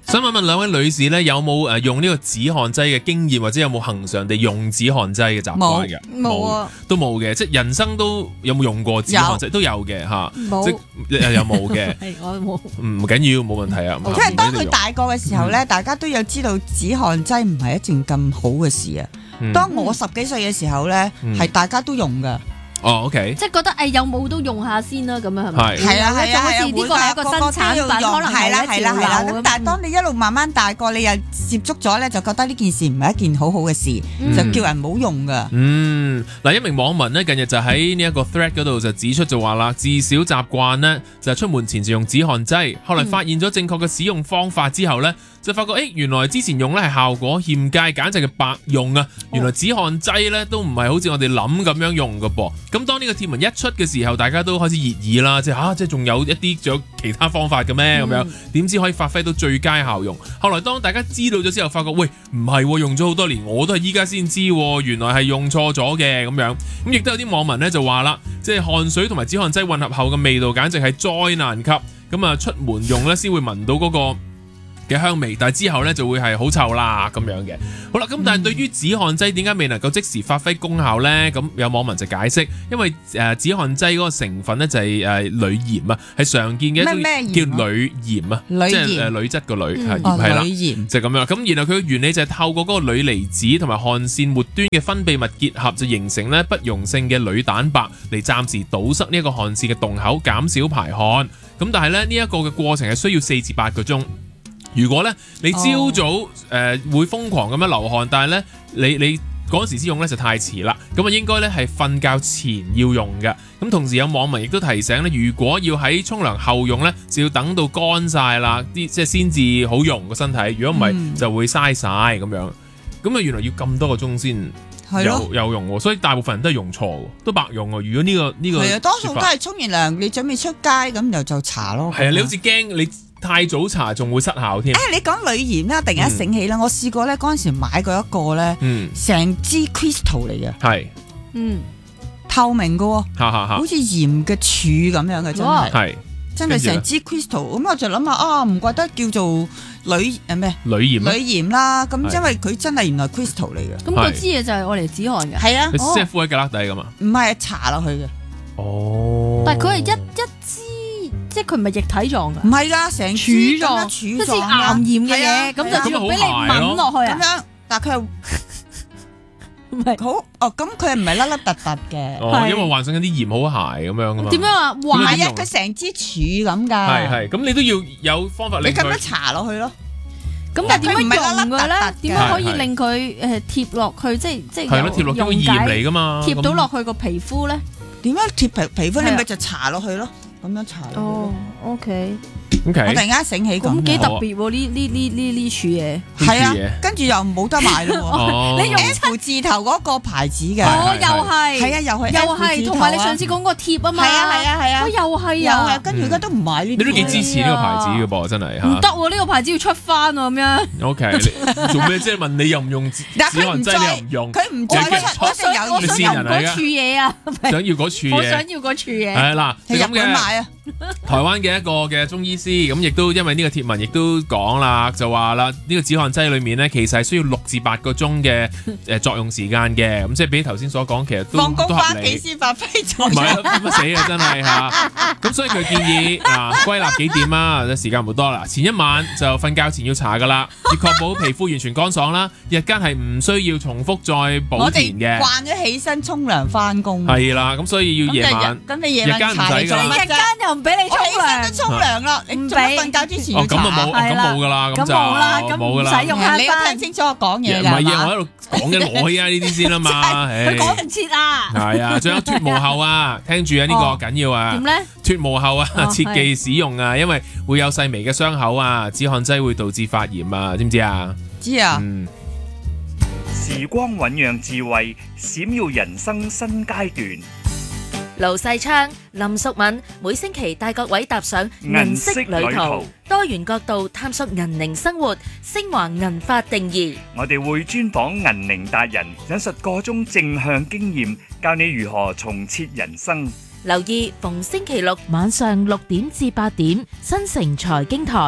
想問問兩位女士咧，有冇用呢個止汗劑嘅經驗，或者有冇恆常地用止汗劑嘅習慣嘅？ 冇啊， 都冇嘅，即係人生都有冇用過止汗劑？都有嘅嚇， 冇即有冇嘅？ 係我冇。 唔緊要，冇問題啊。 因為當佢大個嘅時候咧，大家都有知道止汗劑唔係一件咁好嘅事啊。當我10幾歲嘅時候咧，係大家都用噶。 哦，OK， 即係覺得有冇都用下先啦，咁樣係咪？ 係啊， 就好似呢個係一個新產品，可能係一條路咁。 但係當你一路慢慢大個，你又接觸咗咧，就覺得呢件事唔係一件好好嘅事，就叫人唔好用噶。 嗱，一名網民呢，近日就喺呢一個 thread 嗰度就指出就話啦，至少習慣呢，就係出門前就用止汗劑，後來發現咗正確嘅使用方法之後呢，就發覺原來之前用呢係效果欠佳，簡直係白用啊！原來止汗劑呢都唔係好似我哋諗咁樣用㗎噃。咁當呢個貼文一出嘅時候，大家都開始熱議啦，即係仲有仲有其他方法嘅咩咁樣？點知可以發揮到最佳效用？後來當大家知道咗之後，發覺喂唔係用咗好多年，我都係依家先知，原來係用錯咗嘅咁樣。咁亦都有啲網民呢就話啦，即係汗水同埋止汗劑混合後嘅味道，簡直係災難級。咁啊出門用呢先會聞到嗰個嘅香味，但係之後咧就會係好臭啦咁樣嘅。好啦，咁但係對於止汗劑點解未能夠即時發揮功效呢？咁有網民就解釋，因為止汗劑嗰個成分咧就係鋁鹽啊，係常見嘅一種叫鋁鹽啊，即係鋁質個鋁係啦，就咁樣。咁然後佢嘅原理就係透過嗰個鋁離子同埋汗腺末端嘅分泌物結合，就形成咧不溶性嘅鋁蛋白嚟暫時堵塞呢一個汗腺嘅洞口，減少排汗。咁但係咧呢一個嘅過程係需要4至8個鐘。如果咧你朝早會瘋狂咁樣流汗，但係咧你嗰時先用咧就太遲啦。咁啊應該咧係瞓覺前要用嘅。咁同時有網民亦都提醒咧，如果要喺沖涼後用咧，就要等到乾晒啦，即係先至好用個身體。如果唔係就會嘥晒咁樣。咁啊原來要咁多個鐘先有用喎，所以大部分人都係用錯，都白用喎。如果呢個係啊，多數都係沖完涼你準備出街咁就搽咯。 係啊，你好似驚你太早搽仲會失效添。 你講鋁鹽咧，突然間醒起啦，我試過咧嗰陣時買過一個咧，成支 crystal 嚟嘅， 係， 透明嘅喎，好似鹽嘅柱咁樣嘅，真係成支 crystal。咁我就諗下唔怪得叫做鋁鹽啦。咁因為佢真係原來 crystal 嚟嘅。 咁嗰支嘢就係我嚟止汗嘅。係啊， 你即係敷喺腳底㗎嘛？ 唔係搽落去嘅。 哦。 但係佢係一支。即係佢唔係液體狀㗎， 唔係㗎，成柱狀， 即係岩鹽嘅嘢，咁就要俾你抿落去啊。咁樣，但係佢係唔係好咁佢係唔係粒粒突突嘅？ 因為幻想緊啲鹽好鞋咁樣㗎嘛。 點樣啊？ 唔係啊，佢成支柱咁㗎。 係，咁你都要有方法令佢。 你咁樣搽落去咯。 咁但係點樣用佢咧？點樣可以令佢貼落去？即係係咯，貼落個鹽嚟㗎嘛。 貼到落去個皮膚咧？ 點樣貼皮膚？你咪就搽落去咯。咁樣搽哦 ，OK， 我突然間醒起咁幾特別喎！呢處嘢係啊，跟住又冇得買咯。你用 F 字頭嗰個牌子嘅， 又係， 係啊，又係， 同埋你上次講個貼啊嘛， 係啊， 又係啊， 跟住而家都唔買呢啲。 你都幾支持呢個牌子嘅噃，真係嚇。 唔得喎，呢個牌子要出翻喎咁樣。 OK，做咩啫？問你又唔用止汗劑，你又唔用， 佢唔再出，我想用嗰處嘢啊！ 想要嗰處嘢， 我想要嗰處嘢。 係嗱， 係日本買啊！ 台灣嘅一個嘅中醫師咁，亦都因為呢個貼文，亦都講啦，就話啦，呢個止汗劑裏面咧，其實係需要6至8個鐘嘅作用時間嘅，咁即係比頭先所講，其實都放工都合理。 翻幾先發揮作用？ 唔係乜死啊！真係嚇，咁所以佢建議歸納幾點啊？時間唔好多啦，前一晚就瞓覺前要搽噶啦，要確保皮膚完全乾爽啦。日間係唔需要重複再補填嘅。 我哋慣咗起身沖涼翻工。 係啦，咁所以要夜晚。 咁你夜晚搽嚟做乜啫？ 日間又唔俾你沖涼， 我起身都沖涼啦，你做乜瞓覺之前要搽？ 咁啊冇，咁冇噶啦，咁就冇噶啦。 唔使用慳翻。 你聽清楚我講嘢㗎。 唔係啊，我喺度講緊我依家呢啲先啦嘛。 佢講唔切啊。 係啊，仲有脫毛後啊，聽住啊，呢個緊要啊。 點咧？ 脫毛後啊，切忌使用啊，因為會有細微嘅傷口啊，止汗劑會導致發炎啊，知唔知啊？ 知啊。 時光醞釀智慧，閃耀人生新階段。 盧世昌、林淑敏每星期帶各位踏上銀色旅途，多元角度探索銀齡生活，升華銀髮定義。 我哋會專訪銀齡達人，引述個中正向經驗，教你如何重設人生。 留意逢星期六晚上6點至8點，新城財經台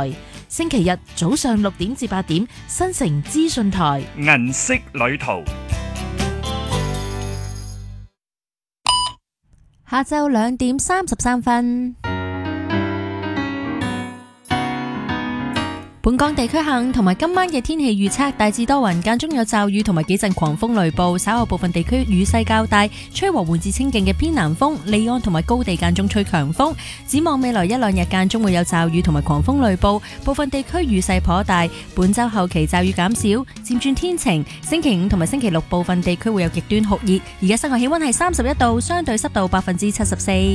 星期日早上6點至8點，新城資訊台銀色旅途。 下晝2點33分。本港地區下午同埋今晚嘅天氣預測，大致多雲，間中有驟雨同埋幾陣狂風雷暴，稍後部分地區雨勢較大，吹和緩至清勁嘅偏南風，離岸同埋高地間中吹強風。展望未來1、2日間中會有驟雨同埋狂風雷暴，部分地區雨勢頗大。本週後期驟雨減少，漸轉天晴。星期5同埋星期6部分地區會有極端酷熱。而家室外氣溫係31度，相對濕度74%。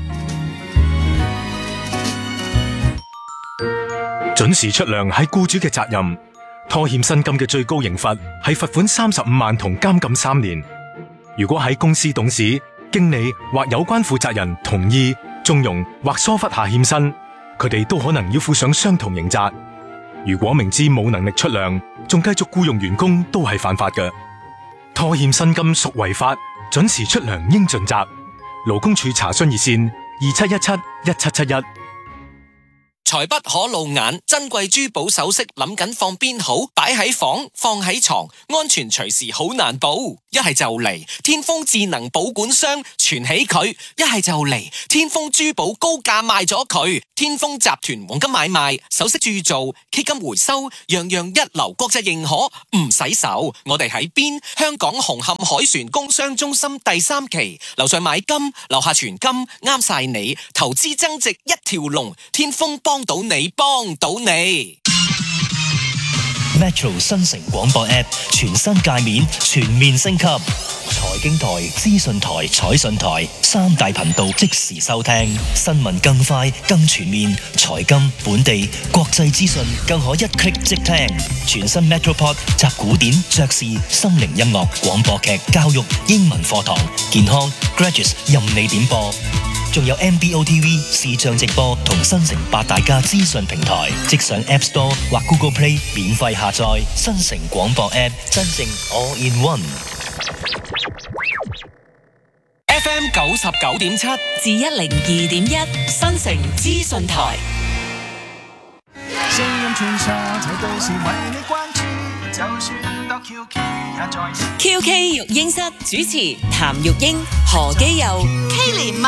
準時出糧係僱主嘅責任，拖欠薪金嘅最高刑罰係罰款35萬同監禁3年。如果喺公司董事、經理或有關負責人同意、縱容或疏忽下欠薪，佢哋都可能要負上相同刑責。如果明知冇能力出糧，仲繼續僱用員工，都係犯法嘅。拖欠薪金屬違法，準時出糧應盡責。勞工處查詢熱線27171771。 財不可露眼，珍貴珠寶首飾諗緊放邊好？擺喺房，放喺床，安全隨時好難保。一係就嚟天豐智能保管箱存起佢，一係就嚟天豐珠寶高價賣咗佢。天豐集團黃金買賣、首飾鑄造、K 金回收，樣樣一流，國際認可，唔使愁。我哋喺邊？香港紅磡海船工商中心第3期，樓上買金，樓下存金，啱晒你。投資增值一條龍，天豐幫到你，幫到你。 Metro 新城廣播 App 全新界面，全面升級，財經台、資訊台、彩訊台3大頻道即時收聽，新聞更快更全面，財金、本地、國際資訊更可一 click 即聽。全新 Metropod 集古典、爵士、心靈音樂、廣播劇、教育、英文課堂、健康、Graduates 任你點播。仲有 MBOTV 視像直播同新城8大家資訊平台，即上 App Store 或 Google Play 免費下載新城廣播 App， 真正 All in One。 FM 99.7 至102.1新城資訊台。 聲音傳播，這都是為你關注，就算多 QK 也在。 QK 育嬰室主持譚玉英、何基佑、K 連